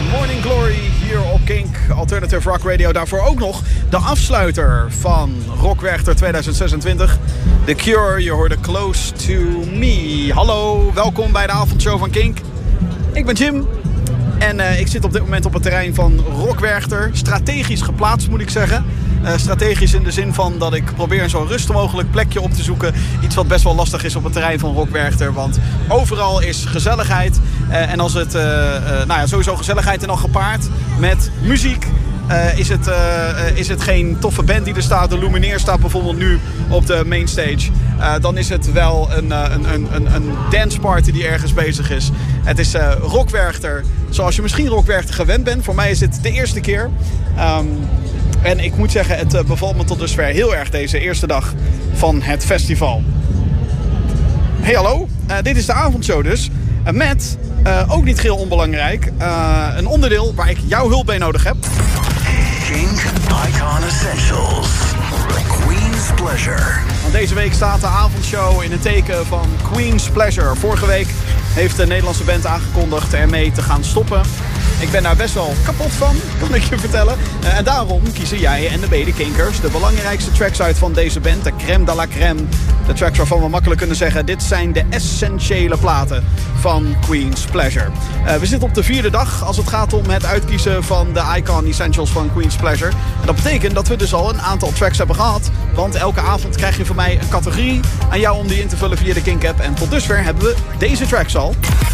Morning Glory hier op Kink, Alternative Rock Radio. Daarvoor ook nog de afsluiter van Rock Werchter 2026. The Cure, je hoorde Close to Me. Hallo, welkom bij de avondshow van Kink. Ik ben Jim en ik zit op dit moment op het terrein van Rock Werchter. Strategisch geplaatst, moet ik zeggen. Strategisch in de zin van dat ik probeer een zo rustig mogelijk plekje op te zoeken. Iets wat best wel lastig is op het terrein van Rock Werchter. Want overal is gezelligheid. En als het sowieso gezelligheid en al gepaard met muziek. Is het geen toffe band die er staat. De Lumineer staat bijvoorbeeld nu op de mainstage. Dan is het wel een danceparty die ergens bezig is. Het is Rock Werchter zoals je misschien Rock Werchter gewend bent. Voor mij is dit de eerste keer. En ik moet zeggen, het bevalt me tot dusver heel erg deze eerste dag van het festival. Hey hallo, dit is de avondshow dus. Met, ook niet geheel onbelangrijk, een onderdeel waar ik jouw hulp bij nodig heb. Kink Icon Essentials. Queen's Pleasure. Want deze week staat de avondshow in het teken van Queen's Pleasure. Vorige week heeft de Nederlandse band aangekondigd ermee te gaan stoppen. Ik ben daar best wel kapot van, kan ik je vertellen. En daarom kiezen jij en de medekinkers de belangrijkste tracks uit van deze band. De crème de la crème. De tracks waarvan we makkelijk kunnen zeggen, dit zijn de essentiële platen van Queen's Pleasure. We zitten op de 4e dag als het gaat om het uitkiezen van de Icon Essentials van Queen's Pleasure. En dat betekent dat we dus al een aantal tracks hebben gehad. Want elke avond krijg je van mij een categorie aan jou om die in te vullen via de Kink app. En tot dusver hebben we deze tracks al.